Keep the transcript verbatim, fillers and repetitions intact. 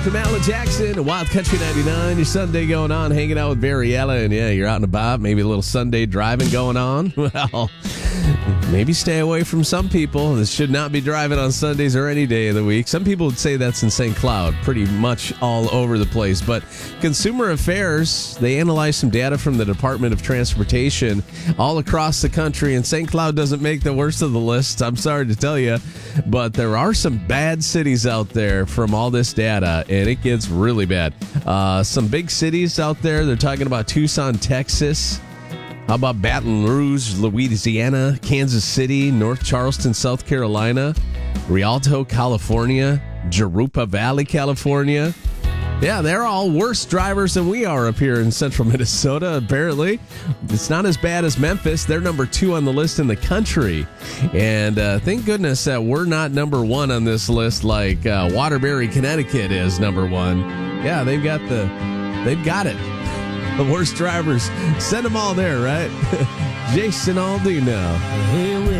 from Alan Jackson, Wild Country ninety-nine. Your Sunday going on, hanging out with Barriella, and yeah, you're out and about. Maybe a little Sunday driving going on. Well, maybe stay away from some people. This should not be driving on Sundays or any day of the week. Some people would say that's in Saint Cloud, pretty much all over the place. But Consumer Affairs, they analyzed some data from the Department of Transportation all across the country, and Saint Cloud doesn't make the worst of the list. I'm sorry to tell you, but there are some bad cities out there from all this data, and it gets really bad. Uh, some big cities out there, they're talking about Tucson, Texas. How about Baton Rouge, Louisiana, Kansas City, North Charleston, South Carolina, Rialto, California, Jurupa Valley, California. Yeah, they're all worse drivers than we are up here in central Minnesota, apparently. It's not as bad as Memphis. They're number two on the list in the country. And uh, thank goodness that we're not number one on this list like uh, Waterbury, Connecticut is number one. Yeah, they've got the, they've got it. The worst drivers. Send them all there, right? Jason Aldean now.